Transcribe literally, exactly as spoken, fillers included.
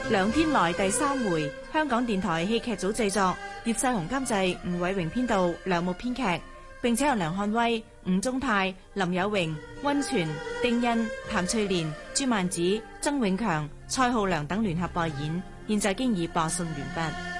兩天來第三回，香港電台戲劇組製作，葉世雄監製，吳偉榮編導，梁木編劇，並且由梁漢威、吳宗泰、林有榮、溫泉、丁欣、譚翠蓮、朱曼子、曾永強、蔡浩良等聯合播演。現在經已播送完畢。